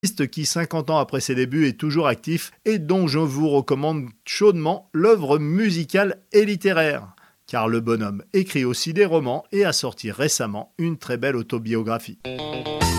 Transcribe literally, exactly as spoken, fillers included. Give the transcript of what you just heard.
Qui, cinquante ans après ses débuts, est toujours actif et dont je vous recommande chaudement l'œuvre musicale et littéraire. Car le bonhomme écrit aussi des romans et a sorti récemment une très belle autobiographie.